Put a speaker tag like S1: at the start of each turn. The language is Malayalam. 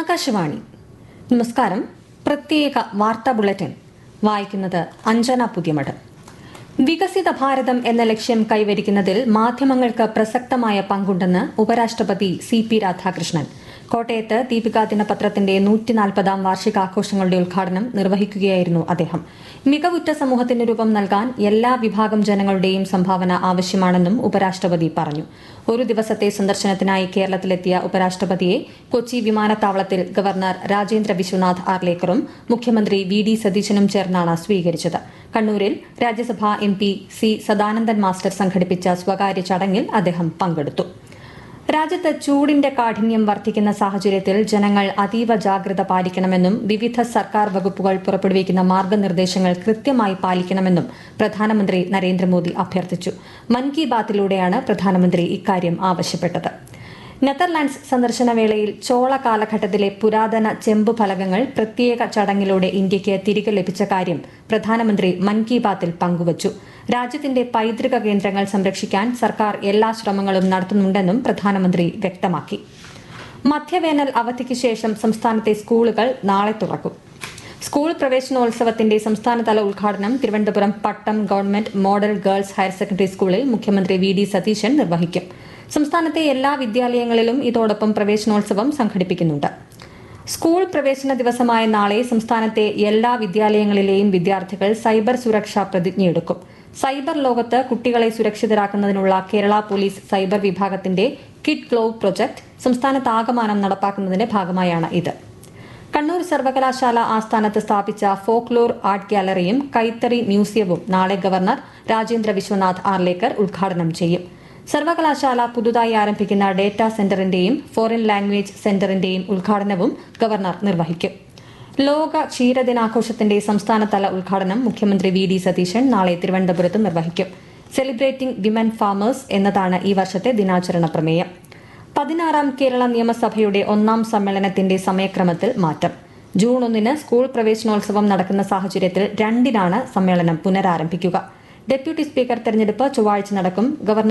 S1: ആകാശവാണി. നമസ്കാരം. പ്രത്യേക വാർത്താ ബുള്ളറ്റിൻ വായിക്കുന്നത് അഞ്ജന പുതിയമഠം. വികസിത ഭാരതം എന്ന ലക്ഷ്യം കൈവരിക്കുന്നതിൽ മാധ്യമങ്ങൾക്ക് പ്രസക്തമായ പങ്കുണ്ടെന്ന് ഉപരാഷ്ട്രപതി CP രാധാകൃഷ്ണൻ. കോട്ടയത്ത് ദീപിക ദിനപത്രത്തിന്റെ 140ാം വാർഷികാഘോഷങ്ങളുടെ ഉദ്ഘാടനം നിർവഹിക്കുകയായിരുന്നു അദ്ദേഹം. മികവുറ്റ സമൂഹത്തിന് രൂപം നൽകാൻ എല്ലാ വിഭാഗം ജനങ്ങളുടെയും സംഭാവന ആവശ്യമാണെന്നും ഉപരാഷ്ട്രപതി പറഞ്ഞു. ഒരു ദിവസത്തെ സന്ദർശനത്തിനായി കേരളത്തിലെത്തിയ ഉപരാഷ്ട്രപതിയെ കൊച്ചി വിമാനത്താവളത്തിൽ ഗവർണർ രാജേന്ദ്ര വിശ്വനാഥ് ആർലേക്കറും മുഖ്യമന്ത്രി VD സതീശനും ചേർന്നാണ് സ്വീകരിച്ചത്. കണ്ണൂരിൽ രാജ്യസഭാ MP C സദാനന്ദൻ മാസ്റ്റർ സംഘടിപ്പിച്ച സ്വകാര്യ ചടങ്ങിൽ അദ്ദേഹം പങ്കെടുത്തു. രാജ്യത്ത് ചൂടിന്റെ കാഠിന്യം വർദ്ധിക്കുന്ന സാഹചര്യത്തിൽ ജനങ്ങൾ അതീവ ജാഗ്രത പാലിക്കണമെന്നും വിവിധ സർക്കാർ വകുപ്പുകൾ പുറപ്പെടുവിക്കുന്ന മാർഗനിർദ്ദേശങ്ങൾ കൃത്യമായി പാലിക്കണമെന്നും പ്രധാനമന്ത്രി നരേന്ദ്രമോദി അഭ്യർത്ഥിച്ചു. മൻ കി ബാത്തിലൂടെയാണ് പ്രധാനമന്ത്രി ഇക്കാര്യം ആവശ്യപ്പെട്ടത്. നെതർലാൻഡ്സ് സന്ദർശനവേളയിൽ ചോള കാലഘട്ടത്തിലെ പുരാതന ചെമ്പ് ഫലകങ്ങൾ പ്രത്യേക ചടങ്ങിലൂടെ ഇന്ത്യയ്ക്ക് തിരികെ ലഭിച്ച കാര്യം പ്രധാനമന്ത്രി മൻ കി ബാത്തിൽ പങ്കുവച്ചു. രാജ്യത്തിന്റെ പൈതൃക കേന്ദ്രങ്ങൾ സംരക്ഷിക്കാൻ സർക്കാർ എല്ലാ ശ്രമങ്ങളും നടത്തുന്നുണ്ടെന്നും പ്രധാനമന്ത്രി വ്യക്തമാക്കി. മധ്യവേനൽ അവധിക്ക് ശേഷം സംസ്ഥാനത്തെ സ്കൂളുകൾ നാളെ തുറക്കും. സ്കൂൾ പ്രവേശനോത്സവത്തിന്റെ സംസ്ഥാനതല ഉദ്ഘാടനം തിരുവനന്തപുരം പട്ടം government model girls higher secondary സ്കൂളിൽ മുഖ്യമന്ത്രി VD സതീശൻ നിർവഹിക്കും. സംസ്ഥാനത്തെ എല്ലാ വിദ്യാലയങ്ങളിലും ഇതോടൊപ്പം പ്രവേശനോത്സവം സംഘടിപ്പിക്കുന്നുണ്ട്. സ്കൂൾ പ്രവേശന ദിവസമായ നാളെ സംസ്ഥാനത്തെ എല്ലാ വിദ്യാലയങ്ങളിലെയും വിദ്യാർത്ഥികൾ സൈബർ സുരക്ഷാ പ്രതിജ്ഞയെടുക്കും. സൈബർ ലോകത്ത് കുട്ടികളെ സുരക്ഷിതരാക്കുന്നതിനുള്ള കേരള പോലീസ് സൈബർ വിഭാഗത്തിന്റെ കിഡ് ഗ്ലോവ് പ്രൊജക്ട് സംസ്ഥാനത്താകമാനം നടപ്പാക്കുന്നതിന്റെ ഭാഗമായാണ് ഇത്. കണ്ണൂർ സർവകലാശാല ആസ്ഥാനത്ത് സ്ഥാപിച്ച ഫോക്ലോർ ആർട്ട് ഗാലറിയും കൈത്തറി മ്യൂസിയവും നാളെ ഗവർണർ രാജേന്ദ്ര വിശ്വനാഥ് ആർലേക്കർ ഉദ്ഘാടനം ചെയ്യും. സർവകലാശാല പുതുതായി ആരംഭിക്കുന്ന ഡേറ്റാ സെന്ററിന്റെയും ഫോറിൻ ലാംഗ്വേജ് സെന്ററിന്റെയും ഉദ്ഘാടനവും ഗവർണർ നിർവഹിക്കും. ലോക ക്ഷീരദിനാഘോഷത്തിന്റെ സംസ്ഥാനതല ഉദ്ഘാടനം മുഖ്യമന്ത്രി VD സതീശൻ നാളെ തിരുവനന്തപുരത്ത് നിർവഹിക്കും. സെലിബ്രേറ്റിംഗ് വിമൻ ഫാമേഴ്സ് എന്നതാണ് ഈ വർഷത്തെ ദിനാചരണ പ്രമേയം. 16ാം കേരള നിയമസഭയുടെ 1ാം സമ്മേളനത്തിന്റെ സമയക്രമത്തിൽ മാറ്റം. ജൂൺ 1 സ്കൂൾ പ്രവേശനോത്സവം നടക്കുന്ന സാഹചര്യത്തിൽ 2 സമ്മേളനം പുനരാരംഭിക്കുക. ഡെപ്യൂട്ടി സ്പീക്കർ തെരഞ്ഞെടുപ്പ് ചൊവ്വാഴ്ച നടക്കും. ഗവർണർ